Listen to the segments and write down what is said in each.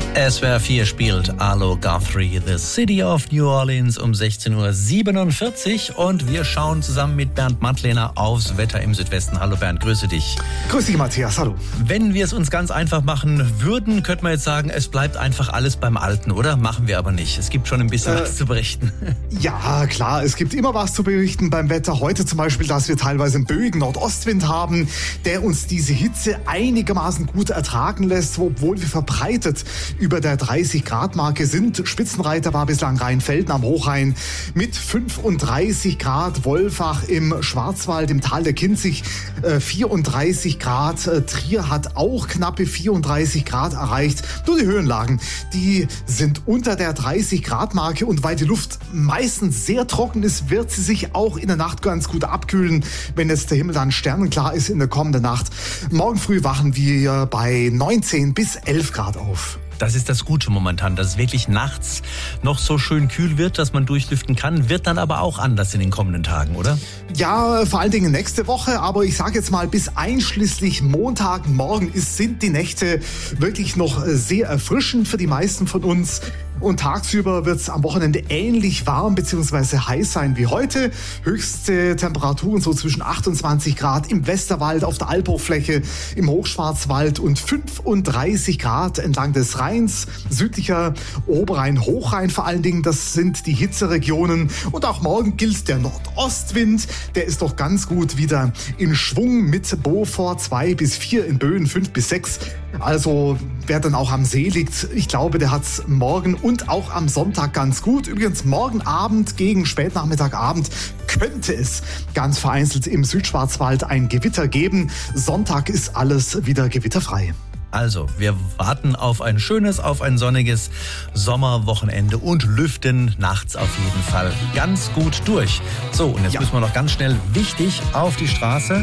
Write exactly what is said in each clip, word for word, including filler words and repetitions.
S W R vier spielt Arlo Guthrie, The City of New Orleans um sechzehn Uhr siebenundvierzig und wir schauen zusammen mit Bernd Mattlehner aufs Wetter im Südwesten. Hallo Bernd, grüße dich. Grüß dich Matthias, hallo. Wenn wir es uns ganz einfach machen würden, könnte man jetzt sagen, es bleibt einfach alles beim Alten, oder? Machen wir aber nicht. Es gibt schon ein bisschen äh, was zu berichten. Ja, klar, es gibt immer was zu berichten beim Wetter. Heute zum Beispiel, dass wir teilweise einen böigen Nordostwind haben, der uns diese Hitze einigermaßen gut ertragen lässt, obwohl wir verbreitet über der dreißig Grad Marke sind. Spitzenreiter war bislang Rheinfelden am Hochrhein mit fünfunddreißig Grad, Wolfach im Schwarzwald, im Tal der Kinzig äh, vierunddreißig Grad, äh, Trier hat auch knappe vierunddreißig Grad erreicht. Nur die Höhenlagen, die sind unter der dreißig Grad Marke und weil die Luft meistens sehr trocken ist, wird sie sich auch in der Nacht ganz gut abkühlen, wenn jetzt der Himmel dann sternenklar ist in der kommenden Nacht. Morgen früh wachen wir bei neunzehn bis elf Grad auf. Das ist das Gute momentan, dass es wirklich nachts noch so schön kühl wird, dass man durchlüften kann. Wird dann aber auch anders in den kommenden Tagen, oder? Ja, vor allen Dingen nächste Woche. Aber ich sage jetzt mal, bis einschließlich Montagmorgen ist, sind die Nächte wirklich noch sehr erfrischend für die meisten von uns. Und tagsüber wird es am Wochenende ähnlich warm bzw. heiß sein wie heute. Höchste Temperaturen so zwischen achtundzwanzig Grad im Westerwald, auf der Albhochfläche, im Hochschwarzwald und fünfunddreißig Grad entlang des Rheins, südlicher Oberrhein, Hochrhein vor allen Dingen. Das sind die Hitzeregionen. Und auch morgen gilt der Nordostwind. Der ist doch ganz gut wieder in Schwung mit Beaufort zwei bis vier, in Böen fünf bis sechs. Also wer dann auch am See liegt, ich glaube, der hat's morgen und auch am Sonntag ganz gut. Übrigens morgen Abend gegen Spätnachmittagabend könnte es ganz vereinzelt im Südschwarzwald ein Gewitter geben. Sonntag ist alles wieder gewitterfrei. Also, wir warten auf ein schönes, auf ein sonniges Sommerwochenende und lüften nachts auf jeden Fall ganz gut durch. So, und jetzt ja. müssen wir noch ganz schnell wichtig auf die Straße.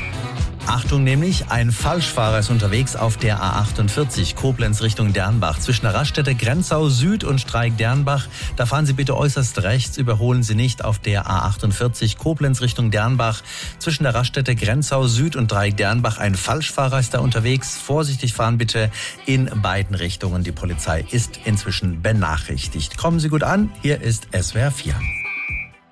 Achtung nämlich, ein Falschfahrer ist unterwegs auf der A achtundvierzig, Koblenz Richtung Dernbach. Zwischen der Raststätte Grenzau Süd und Streik-Dernbach. Da fahren Sie bitte äußerst rechts, überholen Sie nicht auf der A achtundvierzig, Koblenz Richtung Dernbach. Zwischen der Raststätte Grenzau Süd und Streik-Dernbach. Ein Falschfahrer ist da unterwegs. Vorsichtig fahren bitte in beiden Richtungen. Die Polizei ist inzwischen benachrichtigt. Kommen Sie gut an, hier ist S W R vier.